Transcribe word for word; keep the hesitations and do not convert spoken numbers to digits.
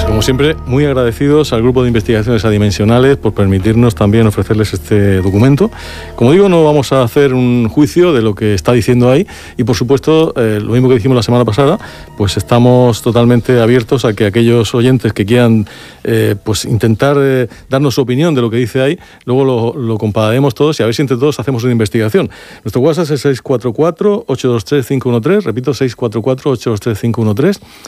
Como siempre, muy agradecidos al Grupo de Investigaciones Adimensionales por permitirnos también ofrecerles este documento. Como digo, no vamos a hacer un juicio de lo que está diciendo ahí y, por supuesto, eh, lo mismo que dijimos la semana pasada, pues estamos totalmente abiertos a que aquellos oyentes que quieran eh, pues intentar eh, darnos su opinión de lo que dice ahí, luego lo, lo compararemos todos y a ver si entre todos hacemos una investigación. Nuestro WhatsApp es seis cuatro cuatro, ocho dos tres, cinco uno tres, repito, seis cuatro cuatro, ocho dos tres, cinco uno tres,